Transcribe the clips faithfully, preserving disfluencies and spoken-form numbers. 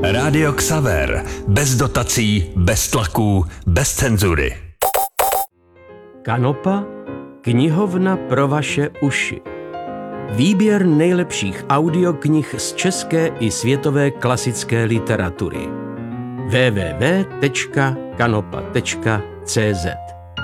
Rádio Xaver. Bez dotací, bez tlaků, bez cenzury. Kanopa, knihovna pro vaše uši. Výběr nejlepších audioknih z české i světové klasické literatury. w w w tečka kanopa tečka c z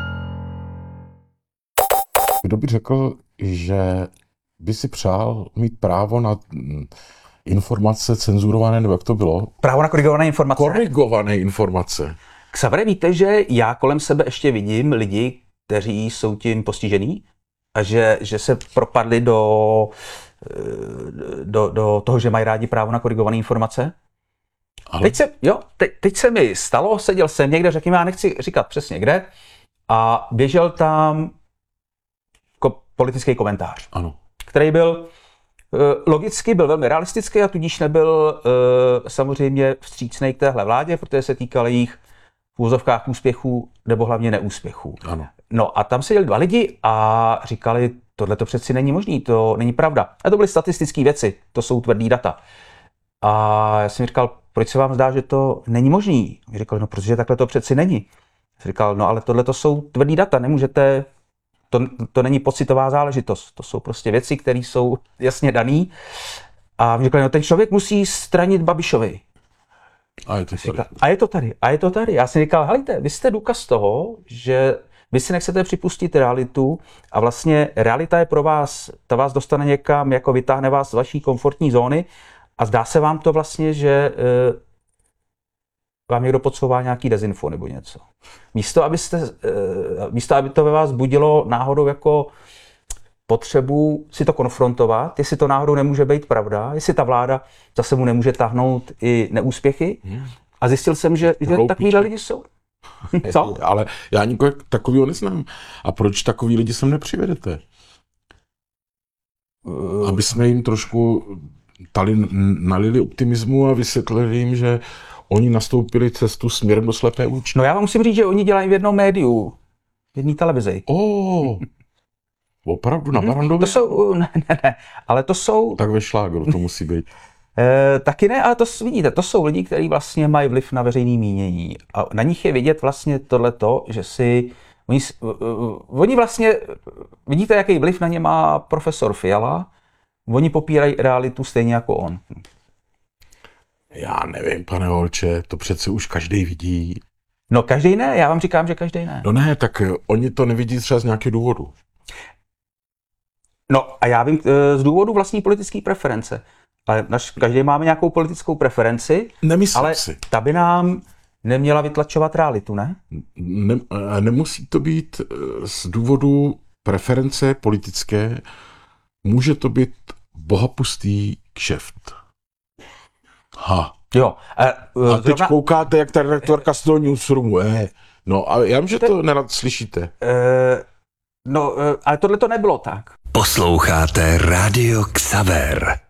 Kdo by řekl, že by si přál mít právo na informace cenzurované, nebo jak to bylo? Právo na korigované informace. Korigované informace. Xavere, víte, že já kolem sebe ještě vidím lidi, kteří jsou tím postižený a že, že se propadli do, do, do toho, že mají rádi právo na korigované informace? Ale... Teď, se, jo, te, teď se mi stalo, seděl jsem někde, řekněme, já nechci říkat přesně kde, a běžel tam ko, politický komentář, ano. který byl logicky byl velmi realistický a tudíž nebyl uh, samozřejmě vstřícný k téhle vládě, protože se týkal jejich v úzovkách úspěchů nebo hlavně neúspěchů. Ano. No a tam seděli dva lidi a říkali, tohle to přeci není možný, to není pravda. A to byly statistické věci, to jsou tvrdý data. A já jsem říkal, proč se vám zdá, že to není možný? A říkali, no protože takhle to přeci není. Já jsem říkal, no ale tohle to jsou tvrdý data, nemůžete... To, to není pocitová záležitost, to jsou prostě věci, které jsou jasně daný. A mi řekli, no ten člověk musí stranit Babišovi. A je to tady. A je to tady, a je to tady. Já jsem říkal, helejte, vy jste důkaz toho, že vy si nechcete připustit realitu a vlastně realita je pro vás, ta vás dostane někam, jako vytáhne vás z vaší komfortní zóny a zdá se vám to vlastně, že e, vám někdo podsouvá nějaký dezinfo nebo něco. Místo, abyste, místo, aby to ve vás budilo náhodou jako potřebu si to konfrontovat, jestli to náhodou nemůže být pravda, jestli ta vláda zase mu nemůže tahnout i neúspěchy. A zjistil jsem, že, že takovýhle lidi jsou. Co? Ale já nikoho takovýho neznám. A proč takový lidi sem nepřivedete? Aby jsme jim trošku tali, nalili optimismu a vysvětlili jim, že oni nastoupili cestu směrem do slepé uličky. No já vám musím říct, že oni dělají v jednom médiu, v jedné televizi. Oh, opravdu na Barandově? To jsou, ne, ne, ne, ale to jsou... Tak ve šlágru to musí být. E, taky ne, ale to vidíte, to jsou lidi, kteří vlastně mají vliv na veřejné mínění. A na nich je vidět vlastně tohleto, že si... Oni, oni vlastně, vidíte, jaký vliv na ně má profesor Fiala, oni popírají realitu stejně jako on. Já nevím, pane Holče, to přece už každý vidí. No každý ne, já vám říkám, že každý ne. No ne, tak oni to nevidí třeba z nějakého důvodu. No a já vím z důvodu vlastní politické preference. Ale naš, každý máme nějakou politickou preferenci, Nemyslím ale si. ta by nám neměla vytlačovat realitu, ne? ne? Nemusí to být z důvodu preference politické, může to být bohapustý kšeft. Ha. Jo. A, a teď zrovna... koukáte, jak ta redaktorka z toho newsroomu. Eh. No a já vím, že to nerad slyšíte. Eh, no, eh, ale tohle to nebylo tak. Posloucháte Rádio Xaver.